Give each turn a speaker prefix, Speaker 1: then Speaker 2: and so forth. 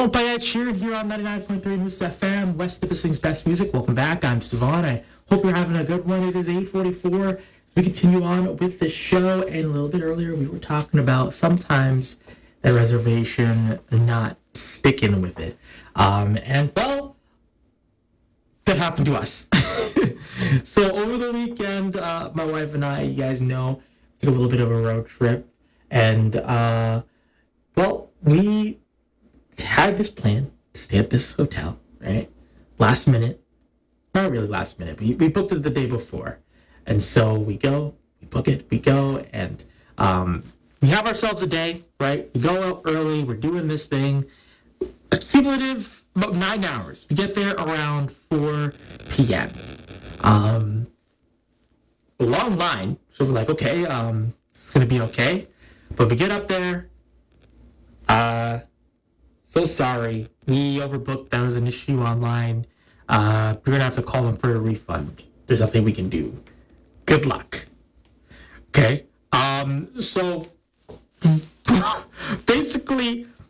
Speaker 1: Don't buy Ed Sheeran here on 99.3 News FM, West Nipissing's best music. Welcome back. I'm Stefan. I hope you're having a good one. It is 8:44 as we continue on with the show. And a little bit earlier, we were talking about sometimes that reservation not sticking with it. Well, that happened to us. So over the weekend, my wife and I, you guys know, took a little bit of a road trip. And, we had this plan to stay at this hotel, right? Last minute. Not really last minute, but we booked it the day before. And so we go, we book it, we go, and we have ourselves a day, right? We go out early, we're doing this thing. A cumulative about 9 hours. We get there around 4 p.m. A long line, so we're like, okay, it's going to be okay. But we get up there, so sorry, we overbooked. That was an issue online. We're going to have to call them for a refund. There's nothing we can do. Good luck. Okay. So basically,